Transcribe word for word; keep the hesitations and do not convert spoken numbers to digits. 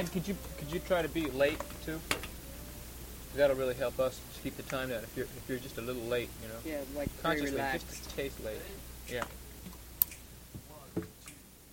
could you could you try to be late too? That'll really help us to keep the time down. If you're if you're just a little late, you know. Yeah, like very Consciously, relaxed. just a taste late. Yeah.